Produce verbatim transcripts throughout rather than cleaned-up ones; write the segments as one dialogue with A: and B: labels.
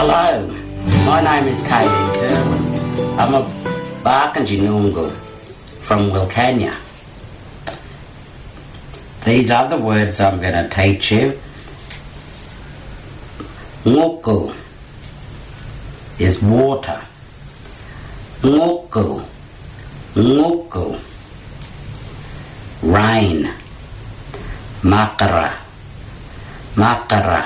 A: Hello, my name is K D Kerwin. I'm a Barkindji Noongar from Wilcannia. These other words I'm going to teach you. Nguku is water. Nguku, nguku. Rain. Makara, makara.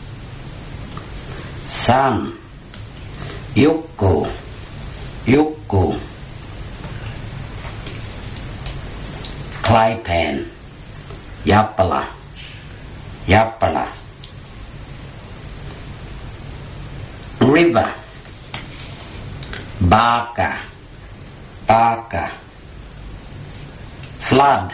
A: Sun. Yuku, yuku. Claypan. Yapala, yapala. River. Baka, baka. Flood.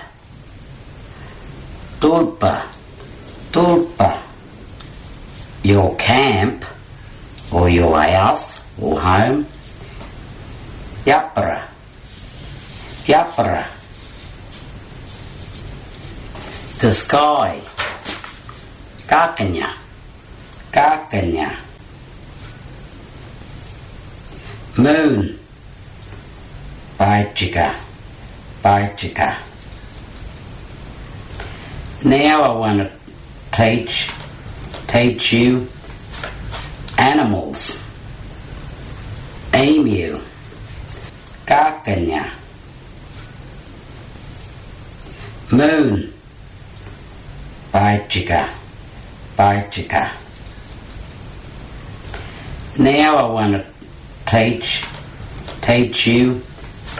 A: Tulpa, tulpa. Your camp or your house or home. Yapara, yapara. The sky. Kakanya, kakanya. Moon. Baichika, baichika. Now I want to teach, teach you animals. Emu. Kakanya. Moon. Baichika, baichika. Now I want to teach, teach you